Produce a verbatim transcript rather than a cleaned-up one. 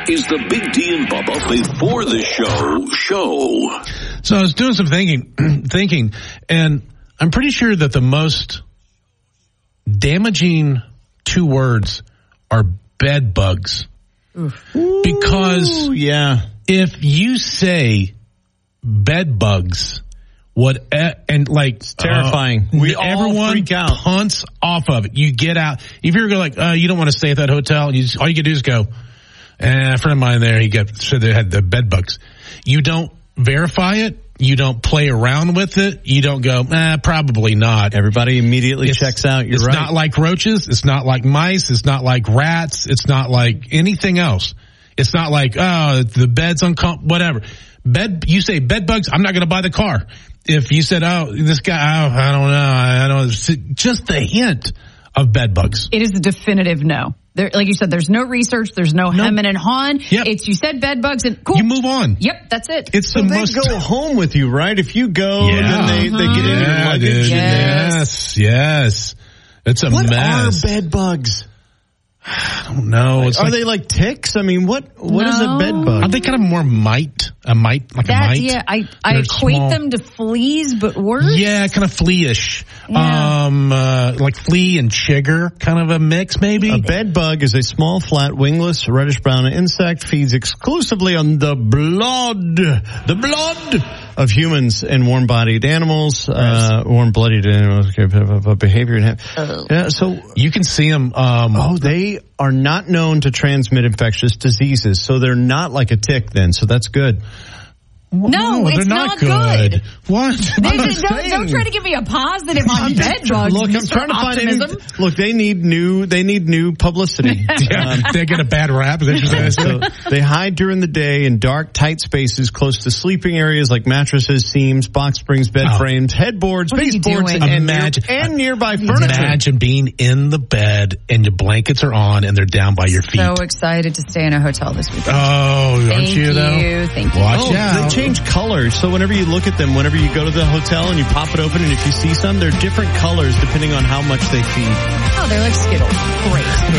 is the Big D and Bubba Before the Show show. So I was doing some thinking, thinking, and I'm pretty sure that the most damaging two words are bed bugs. Ooh. Because Ooh, yeah. if you say bed bugs, what and like it's terrifying. Uh, we all everyone freak out. Punts off of it. You get out. If you're like, uh, you don't want to stay at that hotel, and you just, all you can do is go. Eh, a friend of mine there, he got said they had the bed bugs. You don't verify it. You don't play around with it. You don't go, eh, probably not. Everybody immediately it's, checks out. You're it's right. not like roaches. It's not like mice. It's not like rats. It's not like anything else. It's not like, oh, the bed's uncomfortable, whatever. Bed, you say bed bugs, I'm not going to buy the car. If you said, oh, this guy, oh, I don't know, I don't, just the hint of bed bugs. It is a definitive no. There, like you said, there's no research, there's no nope. hemming and hawing. Yep. It's you said bed bugs and cool. You move on. Yep, that's it. It's so the they most go home with you, right? If you go, yeah. then they, uh-huh. they get in yeah, your luggage. Dude. Yes. yes, yes. It's a what mess. What are bed bugs? I don't know. It's are like, they like ticks? I mean, what what no. is a bed bug? Are they kind of more mite? A mite, like that, a mite? Yeah, I, I equate small. them to fleas, but worse. Yeah, kind of flea-ish. Yeah. Um, uh, like flea and chigger, kind of a mix, maybe. A bed bug is a small, flat, wingless, reddish-brown insect. Feeds exclusively on the blood, the blood of humans and warm-bodied animals, uh, warm-blooded animals. Okay, behavior. Oh. Yeah, so you can see them. Um, oh, they are not known to transmit infectious diseases, so they're not like a tick. Then, so that's good. No, no it's they're not, not good. good. What? They, don't, don't try to give me a positive on bed bugs. Look, I'm trying to find any, Look, they need new. They need new publicity. yeah, um, they get a bad rap. So they hide during the day in dark, tight spaces close to sleeping areas like mattresses, seams, box springs, bed oh. frames, headboards, baseboards, and, imagine, near, and nearby furniture. Imagine being in the bed and your blankets are on and they're down by your feet. So excited to stay in a hotel this weekend. Oh, Thank aren't you, you, though? Thank you. Watch oh, out. They change colors. So whenever you look at them, whenever you go to the hotel and you pop it open, and if you see some, they're different colors depending on how much they feed. Oh, they're like Skittles. Great.